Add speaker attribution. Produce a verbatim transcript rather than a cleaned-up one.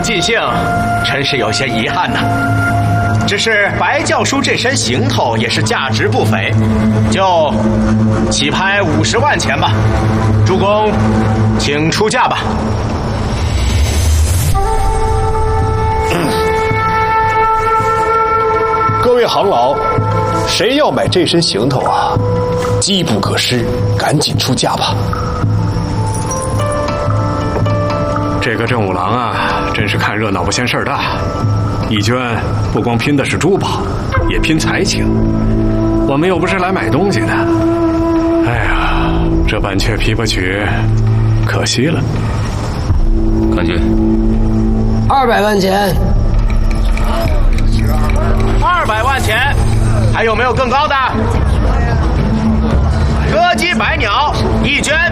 Speaker 1: 尽兴，真是有些遗憾呐。只是白教书这身行头也是价值不菲，就起拍五十万钱吧。主公，请出价吧。
Speaker 2: 各位行老，谁要买这身行头啊？机不可失，赶紧出价吧。
Speaker 3: 这个郑五郎啊，真是看热闹不嫌事儿大。义娟不光拼的是珠宝，也拼才情。我们又不是来买东西的。哎呀，这半阙琵琶曲，可惜了。
Speaker 4: 看去
Speaker 5: 二百万钱。
Speaker 1: 二百万钱，还有没有更高的？歌姬百鸟，义娟